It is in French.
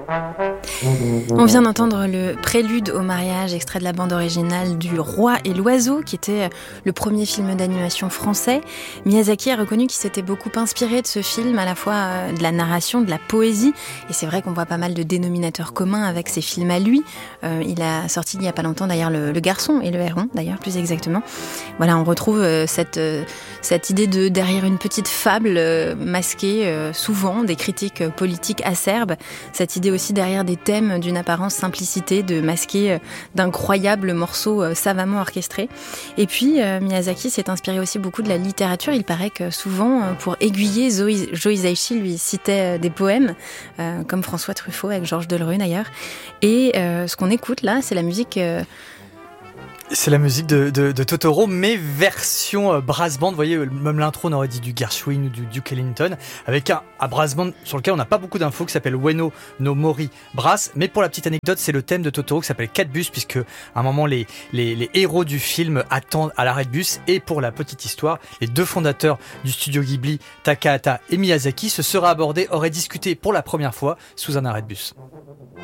On vient d'entendre le prélude au mariage, extrait de la bande originale du Roi et l'Oiseau, qui était le premier film d'animation français. Miyazaki a reconnu qu'il s'était beaucoup inspiré de ce film, à la fois de la narration, de la poésie. Et c'est vrai qu'on voit pas mal de dénominateurs communs avec ses films à lui. Il a sorti il n'y a pas longtemps d'ailleurs le Garçon et le Héron, d'ailleurs plus exactement. Voilà, on retrouve cette idée de derrière une petite fable masquée, souvent des critiques politiques acerbes. Cette idée aussi derrière des thèmes d'une apparence simplicité, de masquer d'incroyables morceaux savamment orchestrés. Et puis Miyazaki s'est inspiré aussi beaucoup de la littérature. Il paraît que souvent, pour aiguiller, Jo Hisaishi lui citait des poèmes, comme François Truffaut avec Georges Delerue d'ailleurs. Et ce qu'on écoute là, c'est la musique... C'est la musique de Totoro, mais version brass band. Vous voyez, même l'intro, on aurait dit du Gershwin ou du Duke Ellington, avec un brass band sur lequel on n'a pas beaucoup d'infos, qui s'appelle Ueno no Mori Brass. Mais pour la petite anecdote, c'est le thème de Totoro qui s'appelle 4 bus, puisque à un moment, les héros du film attendent à l'arrêt de bus. Et pour la petite histoire, les deux fondateurs du studio Ghibli, Takahata et Miyazaki, se seraient abordés, auraient discuté pour la première fois sous un arrêt de bus.